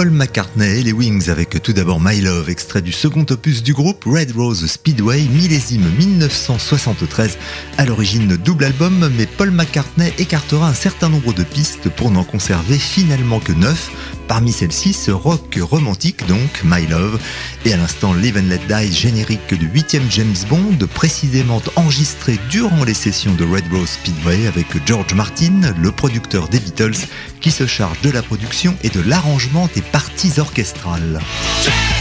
Paul McCartney et les Wings avec tout d'abord My Love, extrait du second opus du groupe Red Rose Speedway, millésime 1973. À l'origine double album, mais Paul McCartney écartera un certain nombre de pistes pour n'en conserver finalement que 9. Parmi celles-ci, ce rock romantique donc, My Love, et à l'instant Live and Let Die, générique du 8e James Bond, précisément enregistré durant les sessions de Red Rose Speedway avec George Martin, le producteur des Beatles, qui se charge de la production et de l'arrangement des parties orchestrales.